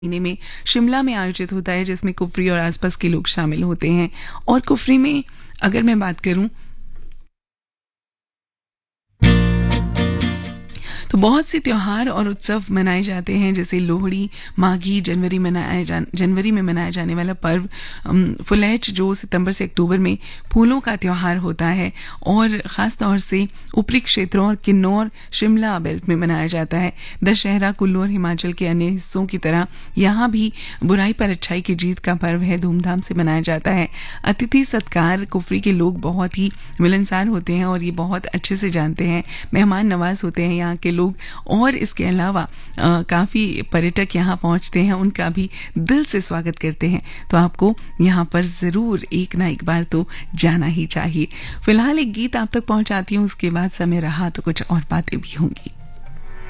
महीने में शिमला में आयोजित होता है, जिसमें कुफरी और आसपास के लोग शामिल होते हैं। और कुफरी में अगर मैं बात करूं तो बहुत से त्योहार और उत्सव मनाए जाते हैं, जैसे लोहड़ी, माघी, जनवरी में मनाया जाने वाला पर्व फुलैच, जो सितंबर से अक्टूबर में फूलों का त्योहार होता है और ख़ास तौर से ऊपरी क्षेत्रों और किन्नौर, शिमला बेल्ट में मनाया जाता है। दशहरा कुल्लू और हिमाचल के अन्य हिस्सों की तरह यहाँ भी बुराई पर अच्छाई की जीत का पर्व है, धूमधाम से मनाया जाता है। अतिथि सत्कार, कुफरी के लोग बहुत ही मिलनसार होते हैं और ये बहुत अच्छे से जानते हैं, मेहमान नवाज होते हैं यहाँ के लोग। और इसके अलावा काफ़ी पर्यटक यहाँ पहुँचते हैं, उनका भी दिल से स्वागत करते हैं। तो आपको यहाँ पर ज़रूर एक ना एक बार तो जाना ही चाहिए। फिलहाल एक गीत आप तक पहुँचाती हूँ, उसके बाद समय रहा तो कुछ और बातें भी होंगी।